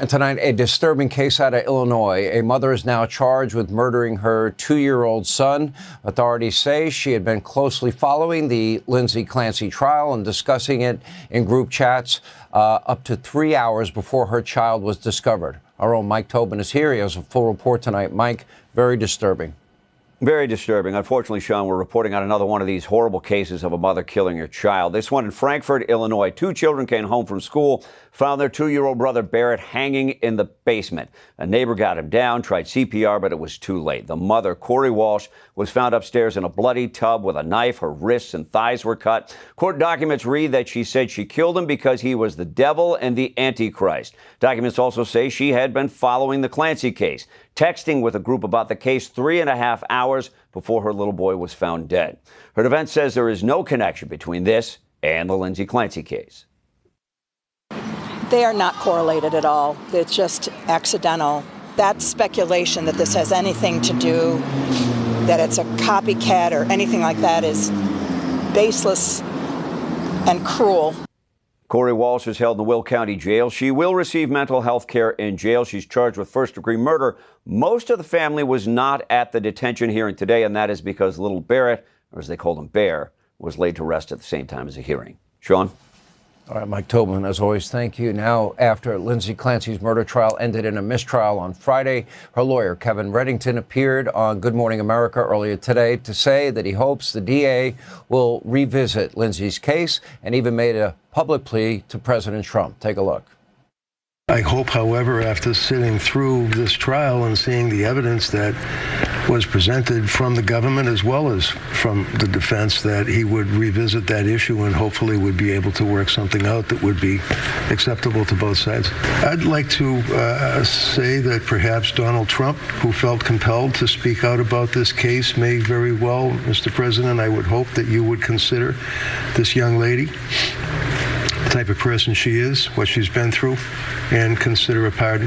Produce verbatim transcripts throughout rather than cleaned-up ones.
And tonight, a disturbing case out of Illinois. A mother is now charged with murdering her two-year-old son. Authorities say she had been closely following the Lindsay Clancy trial and discussing it in group chats uh, up to three hours before her child was discovered. Our own Mike Tobin is here. He has a full report tonight. Mike, very disturbing. Very disturbing. Unfortunately, Sean, we're reporting on another one of these horrible cases of a mother killing her child. This one in Frankfort, Illinois. Two children came home from school, found their two-year-old brother Barrett hanging in the basement. A neighbor got him down, tried C P R, but it was too late. The mother, Corey Walsh, was found upstairs in a bloody tub with a knife. Her wrists and thighs were cut. Court documents read that she said she killed him because he was the devil and the Antichrist. Documents also say she had been following the Clancy case, texting with a group about the case three and a half hours before her little boy was found dead. Her defense says there is no connection between this and the Lindsay Clancy case. They are not correlated at all. It's just accidental. That speculation that this has anything to do, that it's a copycat or anything like that is baseless and cruel. Corey Walsh is held in the Will County Jail. She will receive mental health care in jail. She's charged with first-degree murder. Most of the family was not at the detention hearing today, and that is because little Barrett, or as they called him, Bear, was laid to rest at the same time as the hearing. Sean? All right, Mike Tobin, as always, thank you. Now, after Lindsay Clancy's murder trial ended in a mistrial on Friday, her lawyer, Kevin Reddington, appeared on Good Morning America earlier today to say that he hopes the D A will revisit Lindsay's case and even made a public plea to President Trump. Take a look. I hope, however, after sitting through this trial and seeing the evidence that was presented from the government as well as from the defense, that he would revisit that issue and hopefully would be able to work something out that would be acceptable to both sides. I'd like to uh, say that perhaps Donald Trump, who felt compelled to speak out about this case, may very well, Mister President, I would hope that you would consider this young lady, the type of person she is, what she's been through, and consider a pardon.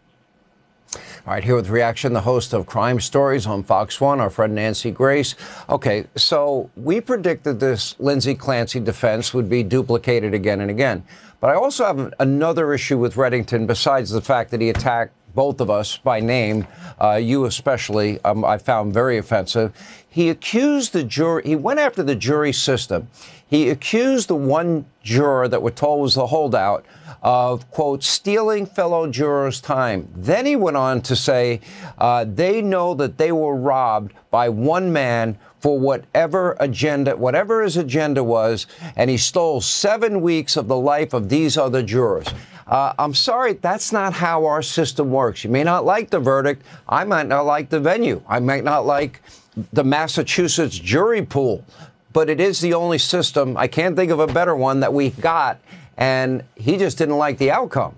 All right, here with reaction, the host of Crime Stories on Fox one, our friend Nancy Grace. Okay, so we predicted this Lindsay Clancy defense would be duplicated again and again. But I also have another issue with Reddington besides the fact that he attacked both of us by name, uh, you especially, um, I found very offensive. He accused the jury, he went after the jury system. He accused the one juror that we're told was the holdout of, quote, stealing fellow jurors' time. Then he went on to say uh, they know that they were robbed by one man for whatever agenda, whatever his agenda was, and he stole seven weeks of the life of these other jurors. Uh, I'm sorry, that's not how our system works. You may not like the verdict. I might not like the venue. I might not like the Massachusetts jury pool, but it is the only system. I can't think of a better one that we got, and he just didn't like the outcome.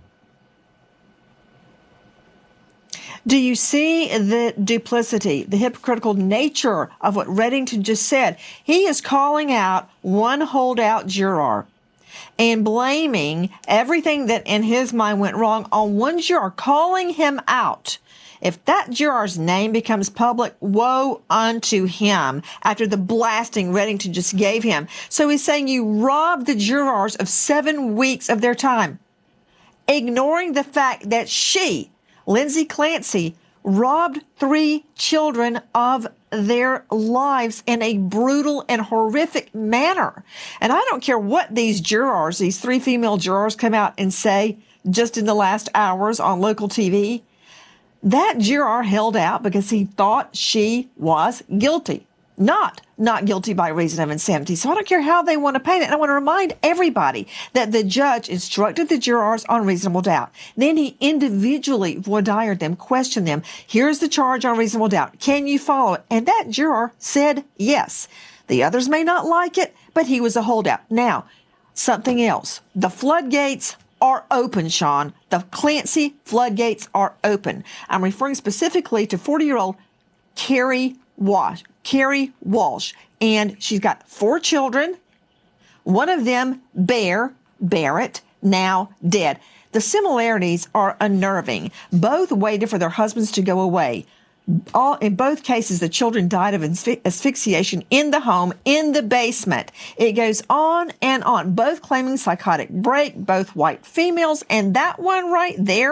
Do you see the duplicity, the hypocritical nature of what Reddington just said? He is calling out one holdout juror and blaming everything that in his mind went wrong on one juror, calling him out. If that juror's name becomes public, woe unto him after the blasting Reddington just gave him. So he's saying you robbed the jurors of seven weeks of their time, ignoring the fact that she, Lindsay Clancy, robbed three children of their lives in a brutal and horrific manner. And I don't care what these jurors, these three female jurors, come out and say just in the last hours on local T V. That juror held out because he thought she was guilty, not not guilty by reason of insanity. So I don't care how they want to paint it. And I want to remind everybody that the judge instructed the jurors on reasonable doubt. Then he individually voir dired them, questioned them. Here's the charge on reasonable doubt. Can you follow it? And that juror said yes. The others may not like it, but he was a holdout. Now, something else. The floodgates are open, Sean. The Clancy floodgates are open. I'm referring specifically to forty-year-old Carrie Walsh. Carrie Walsh. And she's got four children. One of them, Bear, Barrett, now dead. The similarities are unnerving. Both waited for their husbands to go away. All, in both cases, the children died of asphyxiation in the home, in the basement. It goes on and on, both claiming psychotic break, both white females, and that one right there